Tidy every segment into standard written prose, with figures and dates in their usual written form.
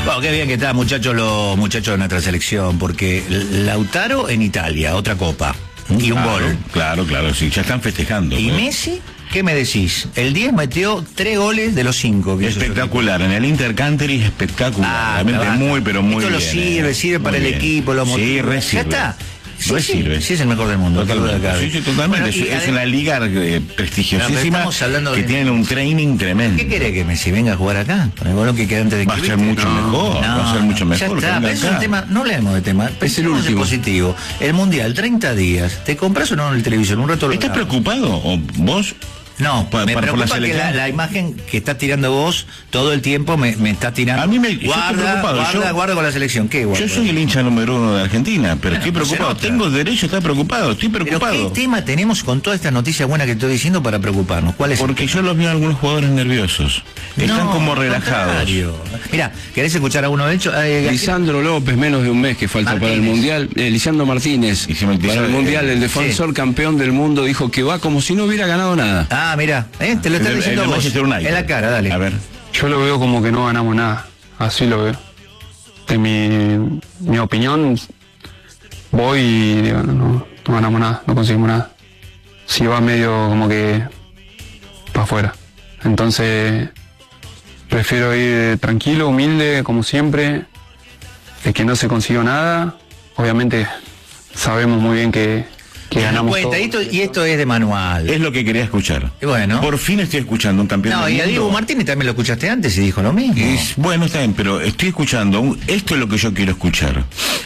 Bueno, qué bien que está, muchachos, los muchachos de nuestra selección, porque Lautaro en Italia, otra copa, y un gol. Claro, sí, ya están festejando. ¿Y Messi? ¿Qué me decís? El 10 metió 3 goles de los 5. Espectacular, en el Intercountry espectacular. Realmente muy, pero muy esto bien. Esto sirve para el equipo, lo motiva. Sí, ya está. Sí, sí, es el mejor del mundo. Totalmente. Sí, totalmente. Bueno, es una liga prestigiosísima que tienen un training tremendo. ¿Qué quiere que Messi venga a jugar acá? Con el balón que queda antes de va a ser mucho mejor. Va a ser mucho mejor. Ya está, es un tema, no leemos de tema. Es el último. Positivo. El Mundial, 30 días. ¿Te compras o no el televisor? Un rato. ¿Estás preocupado? ¿O vos? No, me preocupa que la imagen que estás tirando vos todo el tiempo me está tirando. A mí me guarda con la selección. ¿Qué guarda? Yo soy el hincha número 1 de Argentina, pero estoy preocupado. Tengo derecho a estar preocupado, estoy preocupado. ¿Pero qué tema tenemos con todas estas noticias buenas que estoy diciendo para preocuparnos? ¿Cuál es? Porque yo los veo a algunos jugadores nerviosos. Están como relajados. Mira, ¿querés escuchar a uno de ellos? Lisandro López, menos de un mes que falta para el Mundial. Lisandro Martínez, para el Mundial, el defensor campeón del mundo, dijo que va como si no hubiera ganado nada. Ah, mira, te lo estás diciendo vos. En la cara, dale. A ver. Yo lo veo como que no ganamos nada. Así lo veo. De mi opinión, voy y digo, no ganamos nada, no conseguimos nada. Si va medio como que para afuera. Entonces, prefiero ir tranquilo, humilde, como siempre. De que no se consiguió nada. Obviamente, sabemos muy bien que ganamos todo. Y esto es de manual. Es lo que quería escuchar. Y bueno. Por fin estoy escuchando un campeón del mundo. Y a Diego Martínez también lo escuchaste antes y dijo lo mismo. Bueno, está bien, pero estoy escuchando. Esto es lo que yo quiero escuchar.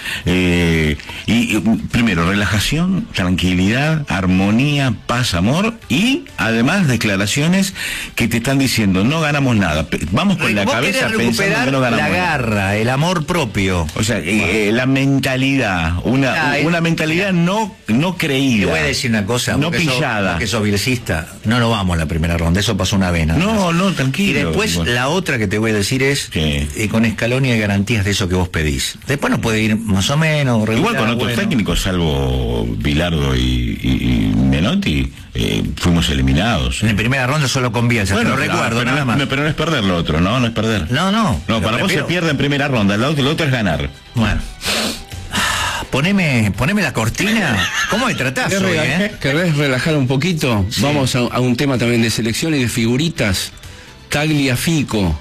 Y primero, relajación, tranquilidad, armonía, paz, amor y además declaraciones que te están diciendo no ganamos nada. Vamos con la cabeza pensando que no ganamos la garra, nada. el amor propio. O sea, la mentalidad, una mentalidad no creída. Te voy a decir una cosa, no pillada. Porque sos bielcista, no nos vamos a la primera ronda, eso pasó una vez. No, tranquilo. Y después la otra que te voy a decir es con Scaloni hay garantías de eso que vos pedís. Después nos puede ir más o menos regular. Igual con otros técnicos, salvo Bilardo y Menotti, fuimos eliminados. En primera ronda solo con Bielsa, te lo recuerdo, nada más. Pero no es perder lo otro, ¿no? No es perder. No, para vos se pierde en primera ronda, lo otro es ganar. Bueno. Poneme la cortina. ¿Cómo me tratás hoy, ¿Querés relajar un poquito? Sí. Vamos a un tema también de selección y de figuritas. Tagliafico.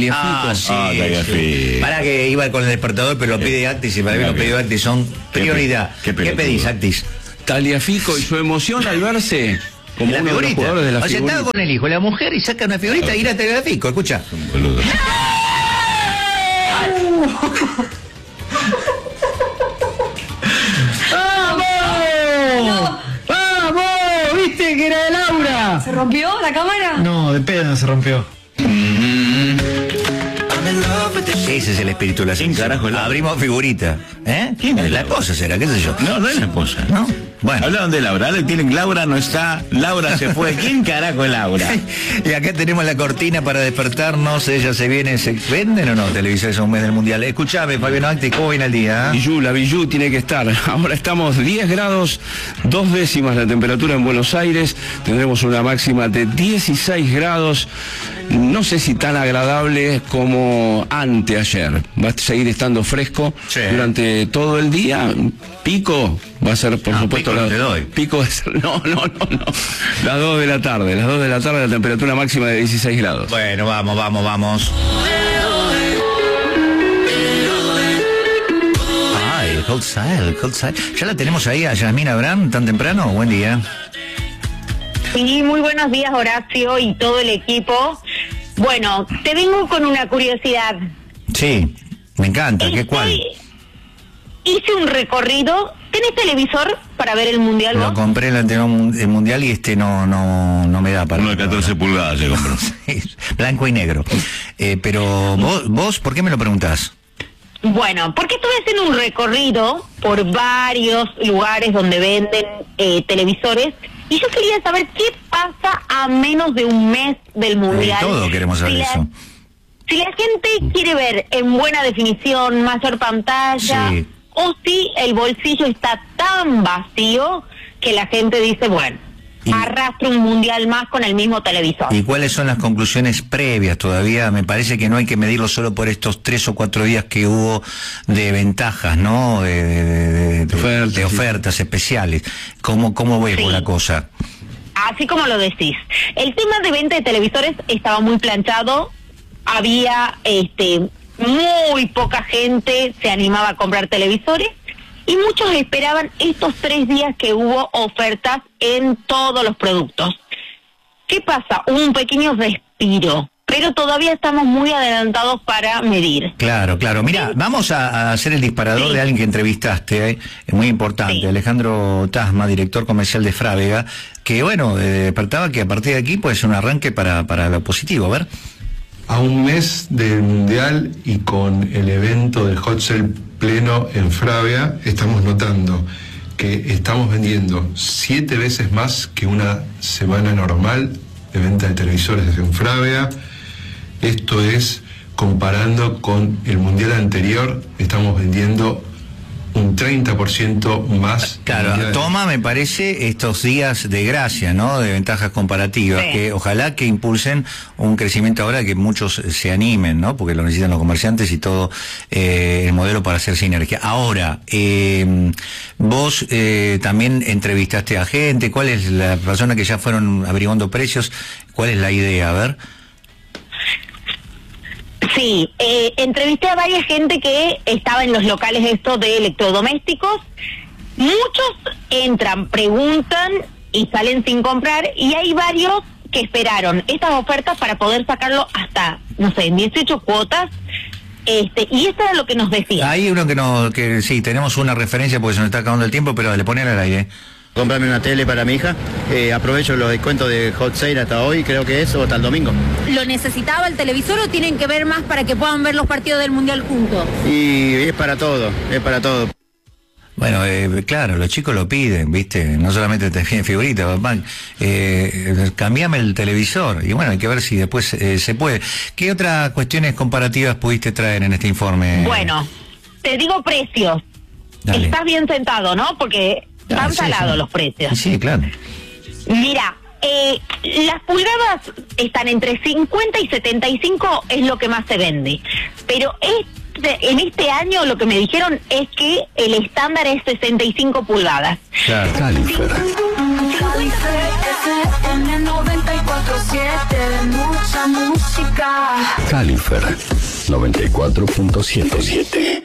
Sí. Para que iba con el despertador, pero lo pide Actis y para mí los pedidos de Actis son prioridad. ¿Qué pedís, Actis? Tagliafico y su emoción al verse como uno de los jugadores de la figurita. Sentado con el hijo, la mujer y saca una figurita y ir a Tagliafico, escucha. Un boludo. ¿Viste que era de Laura? ¿Se rompió la cámara? No, de pedo no se rompió. Ese es el espíritu de la selección. Carajo, abrimos figurita. ¿Quién es la esposa será? ¿Qué sé yo? No es la esposa. ¿No? Bueno. Hablaron de Laura, Laura no está, Laura se fue. ¿Quién carajo es Laura? Y acá tenemos la cortina para despertarnos, ella se viene, ¿se venden o no? Televisores un mes del Mundial. Escuchame, Fabiano Acti, ¿cómo viene el día? La Villú tiene que estar. Ahora estamos 10 grados, 2 décimas la temperatura en Buenos Aires, tendremos una máxima de 16 grados, no sé si tan agradable como anteayer. Va a seguir estando fresco durante todo el día. Pico va a ser, por supuesto, pico va a ser, no. Las 2 de la tarde, la temperatura máxima de 16 grados. Bueno, vamos. El cold side. ¿Ya la tenemos ahí a Yasmín Abraham tan temprano? Buen día. Sí, muy buenos días, Horacio y todo el equipo. Bueno, te vengo con una curiosidad. Sí, me encanta. ¿Cuál? Hice un recorrido. ¿Tenés televisor para ver el Mundial? Lo compré el anterior Mundial y no me da para... Uno de 14 pulgadas se compró. Blanco y negro. Pero vos, ¿por qué me lo preguntás? Bueno, porque estuve haciendo un recorrido por varios lugares donde venden televisores y yo quería saber qué pasa a menos de un mes del Mundial. Todo queremos saber eso. Si la gente quiere ver en buena definición, mayor pantalla, o si el bolsillo está tan vacío que la gente dice, bueno, arrastre un mundial más con el mismo televisor. ¿Y cuáles son las conclusiones previas todavía? Me parece que no hay que medirlo solo por estos 3 o 4 días que hubo de ventajas, ¿no? De ofertas especiales. ¿Cómo ves Sí. por la cosa? Así como lo decís. El tema de venta de televisores estaba muy planchado. Había muy poca gente se animaba a comprar televisores y muchos esperaban estos 3 días que hubo ofertas en todos los productos. ¿Qué pasa? Hubo un pequeño respiro, pero todavía estamos muy adelantados para medir. Claro. Mira, vamos a hacer el disparador Sí. de alguien que entrevistaste, es muy importante, Sí. Alejandro Tasma, director comercial de Frávega, que bueno, despertaba que a partir de aquí puede ser un arranque para lo positivo, a ver. A un mes del Mundial y con el evento del Hot Sale pleno en Frávega, estamos notando que estamos vendiendo 7 veces más que una semana normal de venta de televisores en Frávega. Esto es, comparando con el Mundial anterior, estamos vendiendo un 30% más. Claro, toma, me parece, estos días de gracia, ¿no? De ventajas comparativas, Sí. que ojalá que impulsen un crecimiento ahora, que muchos se animen, ¿no? Porque lo necesitan los comerciantes y todo el modelo para hacer sinergia. Ahora, vos también entrevistaste a gente, ¿cuál es la persona que ya fueron averiguando precios? ¿Cuál es la idea? A ver. Sí, entrevisté a varias gente que estaba en los locales estos de electrodomésticos. Muchos entran, preguntan y salen sin comprar, y hay varios que esperaron estas ofertas para poder sacarlo hasta, no sé, 18 cuotas. Y esto era lo que nos decía. Hay uno que sí, tenemos una referencia porque se nos está acabando el tiempo, pero le ponen al aire. Comprarme una tele para mi hija, aprovecho los descuentos de Hot Sale hasta hoy, creo que eso, hasta el domingo. ¿Lo necesitaba el televisor o tienen que ver más para que puedan ver los partidos del Mundial juntos? Y es para todo, es para todo. Bueno, claro, los chicos lo piden, ¿viste? No solamente te piden figuritas, papá. Cambiame el televisor. Y bueno, hay que ver si después se puede. ¿Qué otras cuestiones comparativas pudiste traer en este informe? Bueno, te digo precios. Dale. Estás bien sentado, ¿no? Porque están Sí, salados sí. los precios. Sí, claro. Mira, las pulgadas están entre 50 y 75, es lo que más se vende. Pero en este año lo que me dijeron es que el estándar es 65 pulgadas. Claro. Califer. Califer 94.77.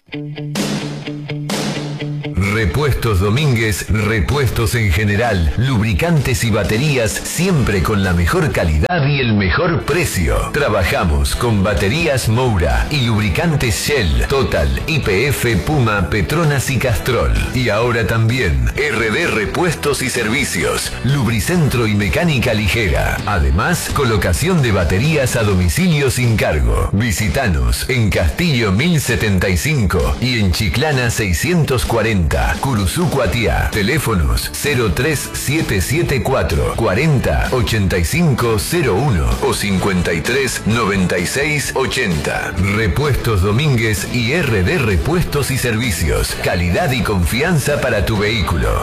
Repuestos Domínguez, repuestos en general, lubricantes y baterías, siempre con la mejor calidad y el mejor precio. Trabajamos con baterías Moura y lubricantes Shell, Total, YPF, Puma, Petronas y Castrol. Y ahora también RD Repuestos y Servicios, lubricentro y mecánica ligera. Además, colocación de baterías a domicilio sin cargo. Visítanos en Castillo 1075 y en Chiclana 640. Curuzú, Cuatiá. Teléfonos 03774 40 8501 o 53 96 80. Repuestos Domínguez y RD Repuestos y Servicios. Calidad y confianza para tu vehículo.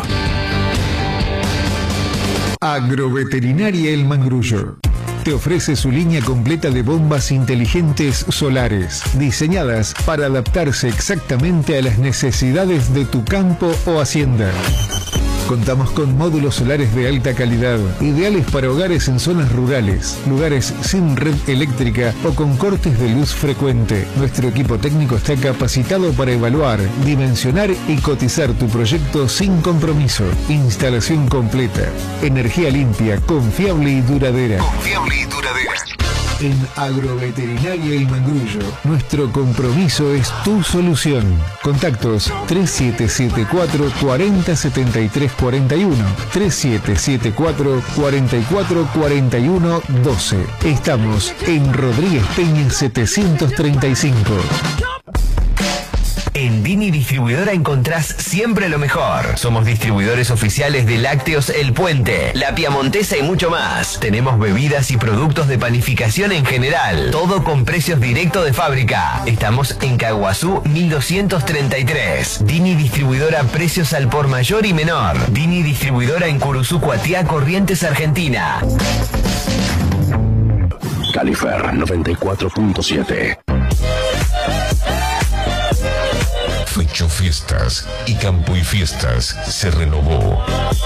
Agroveterinaria El Mangrullo te ofrece su línea completa de bombas inteligentes solares, diseñadas para adaptarse exactamente a las necesidades de tu campo o hacienda. Contamos con módulos solares de alta calidad, ideales para hogares en zonas rurales, lugares sin red eléctrica o con cortes de luz frecuente. Nuestro equipo técnico está capacitado para evaluar, dimensionar y cotizar tu proyecto sin compromiso. Instalación completa, energía limpia, confiable y duradera. En Agroveterinaria El Mangrullo, nuestro compromiso es tu solución. Contactos 3774 40 73 41, 3774 44 41 12. Estamos en Rodríguez Peña 735. En Dini Distribuidora encontrás siempre lo mejor. Somos distribuidores oficiales de Lácteos El Puente, La Piamontesa y mucho más. Tenemos bebidas y productos de panificación en general. Todo con precios directos de fábrica. Estamos en Caguazú 1233. Dini Distribuidora, precios al por mayor y menor. Dini Distribuidora en Curuzú, Cuatiá, Corrientes, Argentina. Califer 94.7. Fecho Fiestas y Campo y Fiestas se renovó.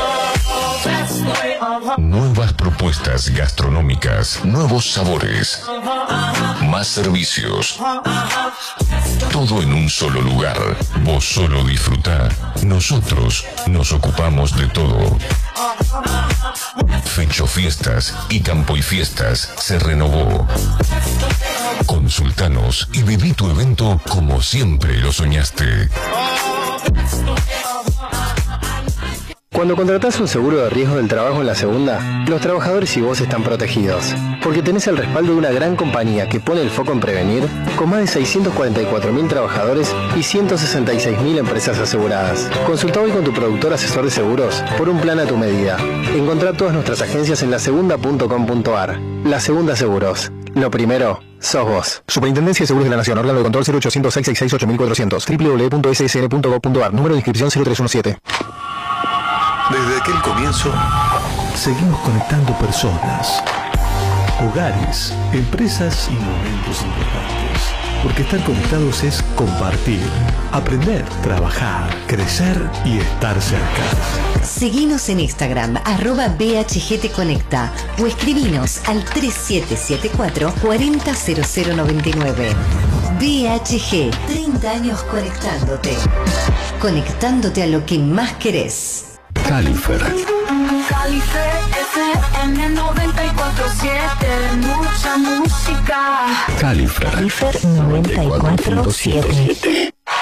Nuevas propuestas gastronómicas, nuevos sabores, más servicios. Todo en un solo lugar. Vos solo disfrutá. Nosotros nos ocupamos de todo. Fecho Fiestas y Campo y Fiestas se renovó. Consultanos y viví tu evento como siempre lo soñaste. Cuando contratás un seguro de riesgo del trabajo en La Segunda, los trabajadores y vos están protegidos, porque tenés el respaldo de una gran compañía que pone el foco en prevenir, con más de 644.000 trabajadores y 166.000 empresas aseguradas. Consulta hoy con tu productor asesor de seguros por un plan a tu medida. Encontrá todas nuestras agencias en lasegunda.com.ar. La Segunda Seguros. Lo primero, sos vos. Superintendencia de Seguros de la Nación. Órgano de control 0800 666 8400. www.ssn.gov.ar. Número de inscripción 0317. Desde aquel comienzo, seguimos conectando personas, hogares, empresas y momentos importantes. Porque estar conectados es compartir, aprender, trabajar, crecer y estar cerca. Seguinos en Instagram, @BHGTconecta o escribinos al 3774 400099. BHG, 30 años conectándote. Conectándote a lo que más querés. Califer. Califer FM 94.7, mucha música. Califer 94.7.